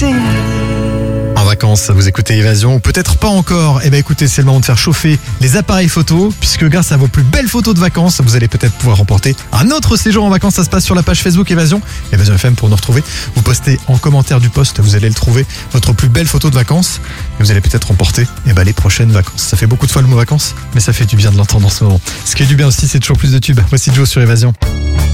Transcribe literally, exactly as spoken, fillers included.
c'est... En vacances, vous écoutez Évasion, ou peut-être pas encore. Eh ben écoutez, c'est le moment de faire chauffer les appareils photo, puisque grâce à vos plus belles photos de vacances, vous allez peut-être pouvoir remporter un autre séjour en vacances. Ça se passe sur la page Facebook Évasion, Évasion F M pour nous retrouver. Vous postez en commentaire du post, vous allez le trouver, votre plus belle photo de vacances, et vous allez peut-être remporter eh ben, les prochaines vacances. Ça fait beaucoup de fois le mot vacances, mais ça fait du bien de l'entendre en ce moment. Ce qui est du bien aussi, c'est toujours plus de tubes. Voici Joe sur Évasion.